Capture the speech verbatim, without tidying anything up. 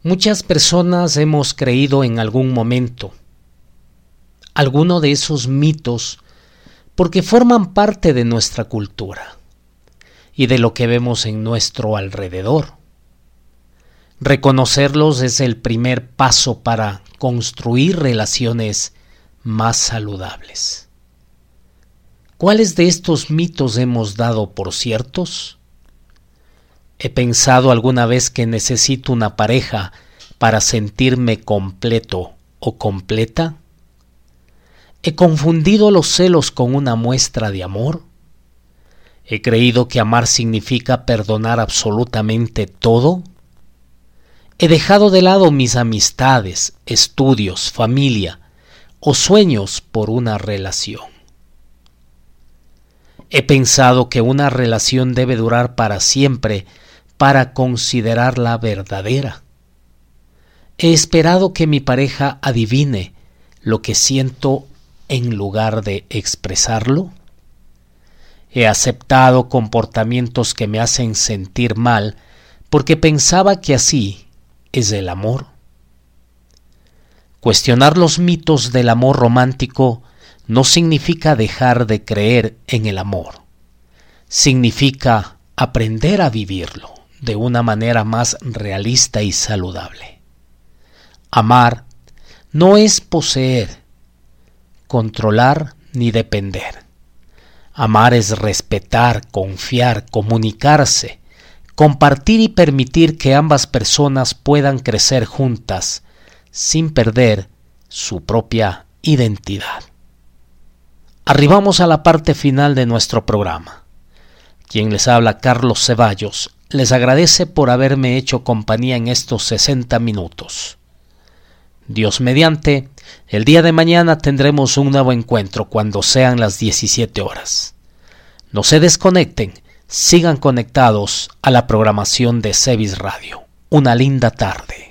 Muchas personas hemos creído en algún momento alguno de esos mitos porque forman parte de nuestra cultura y de lo que vemos en nuestro alrededor. Reconocerlos es el primer paso para construir relaciones más saludables. ¿Cuáles de estos mitos hemos dado por ciertos? ¿He pensado alguna vez que necesito una pareja para sentirme completo o completa? ¿He confundido los celos con una muestra de amor? ¿He creído que amar significa perdonar absolutamente todo? ¿He dejado de lado mis amistades, estudios, familia o sueños por una relación? ¿He pensado que una relación debe durar para siempre para considerarla verdadera? ¿He esperado que mi pareja adivine lo que siento en lugar de expresarlo? ¿He aceptado comportamientos que me hacen sentir mal porque pensaba que así es el amor? Cuestionar los mitos del amor romántico no significa dejar de creer en el amor. Significa aprender a vivirlo de una manera más realista y saludable. Amar no es poseer, controlar ni depender. Amar es respetar, confiar, comunicarse, compartir y permitir que ambas personas puedan crecer juntas sin perder su propia identidad. Arribamos a la parte final de nuestro programa. Quien les habla, Carlos Ceballos, les agradece por haberme hecho compañía en estos sesenta minutos. Dios mediante, el día de mañana tendremos un nuevo encuentro cuando sean las diecisiete horas. No se desconecten, sigan conectados a la programación de Cevis Radio. Una linda tarde.